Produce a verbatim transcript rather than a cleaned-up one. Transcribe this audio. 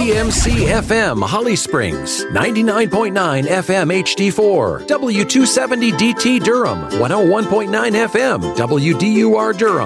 C M C F M Holly Springs, ninety-nine point nine F M H D four, W two seventy D T Durham, one oh one point nine F M W D U R Durham.